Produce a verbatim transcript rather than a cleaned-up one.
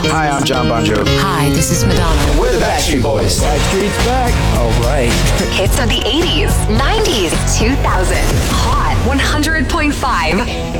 Hi, I'm John Bon Jovi. Hi, this is Madonna. We're the Backstreet Boys. Backstreet's back. All right. Hits of the eighties, nineties, two